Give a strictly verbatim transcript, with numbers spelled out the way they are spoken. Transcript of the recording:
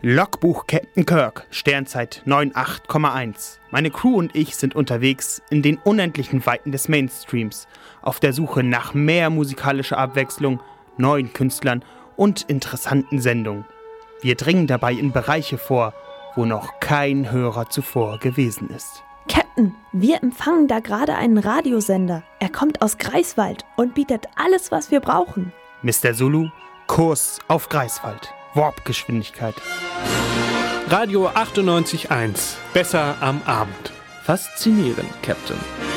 Logbuch Captain Kirk, Sternzeit neun acht Komma eins. Meine Crew und ich sind unterwegs in den unendlichen Weiten des Mainstreams, auf der Suche nach mehr musikalischer Abwechslung, neuen Künstlern und interessanten Sendungen. Wir dringen dabei in Bereiche vor, wo noch kein Hörer zuvor gewesen ist. Captain, wir empfangen da gerade einen Radiosender. Er kommt aus Greifswald und bietet alles, was wir brauchen. Mister Zulu, Kurs auf Greifswald. Warp-Geschwindigkeit. Radio achtundneunzig Komma eins. Besser am Abend. Faszinierend, Captain.